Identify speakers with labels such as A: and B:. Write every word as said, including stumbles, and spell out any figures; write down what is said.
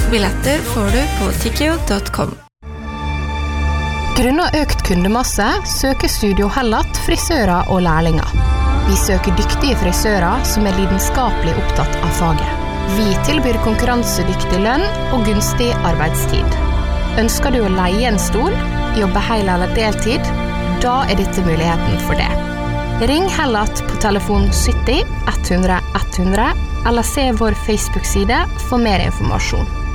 A: Billetter får du på tikkio punktum com.
B: Grunnet økt kundemasse søker Studio Hellat frisører og lærlinger. Vi søker dyktige frisører som er lidenskapelig opptatt av faget. Vi tilbyr konkurransedyktig lønn og gunstig arbeidstid. Ønsker du å leie en stol, jobbe hel eller deltid, da er dette muligheten for det. Ring Hellat på telefon sytti ett hundre ett hundre eller se vår Facebook-side for mer informasjon.